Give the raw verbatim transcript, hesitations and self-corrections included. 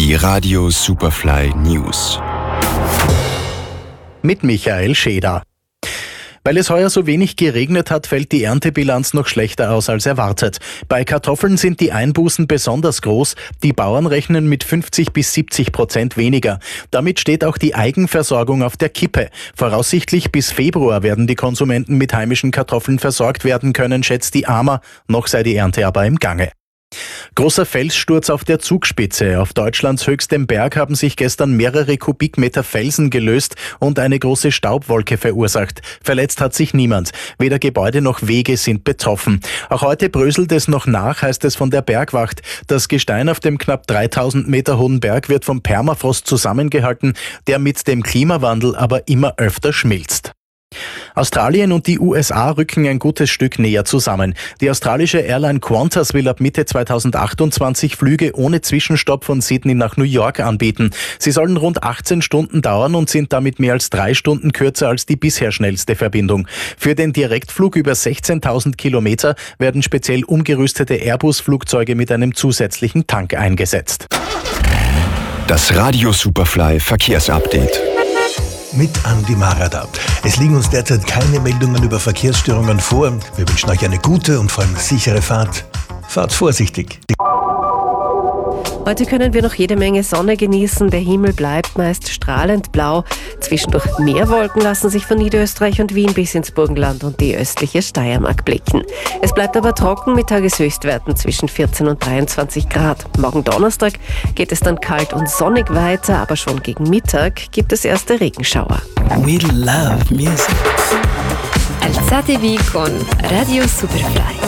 Die Radio Superfly News. Mit Michael Scheder. Weil es heuer so wenig geregnet hat, fällt die Erntebilanz noch schlechter aus als erwartet. Bei Kartoffeln sind die Einbußen besonders groß. Die Bauern rechnen mit fünfzig bis siebzig Prozent weniger. Damit steht auch die Eigenversorgung auf der Kippe. Voraussichtlich bis Februar werden die Konsumenten mit heimischen Kartoffeln versorgt werden können, schätzt die A M A. Noch sei die Ernte aber im Gange. Großer Felssturz auf der Zugspitze. Auf Deutschlands höchstem Berg haben sich gestern mehrere Kubikmeter Felsen gelöst und eine große Staubwolke verursacht. Verletzt hat sich niemand. Weder Gebäude noch Wege sind betroffen. Auch heute bröselt es noch nach, heißt es von der Bergwacht. Das Gestein auf dem knapp dreitausend Meter hohen Berg wird vom Permafrost zusammengehalten, der mit dem Klimawandel aber immer öfter schmilzt. Australien und die U S A rücken ein gutes Stück näher zusammen. Die australische Airline Qantas will ab Mitte zweitausendachtundzwanzig Flüge ohne Zwischenstopp von Sydney nach New York anbieten. Sie sollen rund achtzehn Stunden dauern und sind damit mehr als drei Stunden kürzer als die bisher schnellste Verbindung. Für den Direktflug über sechzehntausend Kilometer werden speziell umgerüstete Airbus-Flugzeuge mit einem zusätzlichen Tank eingesetzt. Das Radio Superfly Verkehrsupdate. Mit Andi Marada. Es liegen uns derzeit keine Meldungen über Verkehrsstörungen vor. Wir wünschen euch eine gute und vor allem sichere Fahrt. Fahrt vorsichtig. Heute können wir noch jede Menge Sonne genießen. Der Himmel bleibt meist strahlend blau. Zwischendurch mehr Wolken lassen sich von Niederösterreich und Wien bis ins Burgenland und die östliche Steiermark blicken. Es bleibt aber trocken mit Tageshöchstwerten zwischen vierzehn und dreiundzwanzig Grad. Morgen Donnerstag geht es dann kalt und sonnig weiter, aber schon gegen Mittag gibt es erste Regenschauer. We love music. Alzatevi con Radio Superfly.